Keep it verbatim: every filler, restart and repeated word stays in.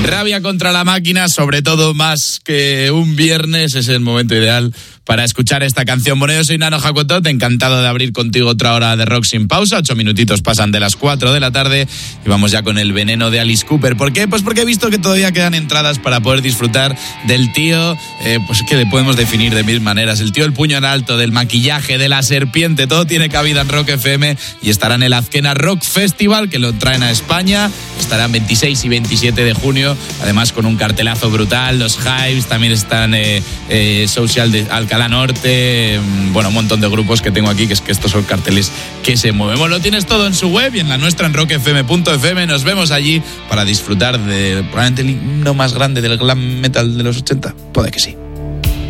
Rabia contra la máquina, sobre todo más que un viernes, es el momento ideal para escuchar esta canción. Bueno, yo soy Nano Jacotot, encantado de abrir contigo otra hora de rock sin pausa. Ocho minutitos pasan de las cuatro de la tarde y vamos ya con el veneno de Alice Cooper. ¿Por qué? Pues porque he visto que todavía quedan entradas para poder disfrutar del tío, eh, pues que le podemos definir de mil maneras. El tío, el puño en alto, del maquillaje, de la serpiente, todo tiene cabida en Rock F M y estará en el Azkena Rock Festival, que lo traen a España. Estarán veintiséis y veintisiete de junio, además con un cartelazo brutal. Los Hives, también están eh, eh, Social de Alcalá Norte, bueno, un montón de grupos que tengo aquí, que es que estos son carteles que se mueven. Bueno, lo tienes todo en su web y en la nuestra, en rock f m punto f m. Nos vemos allí para disfrutar de probablemente el himno más grande del glam metal de los ochenta. Puede que sí.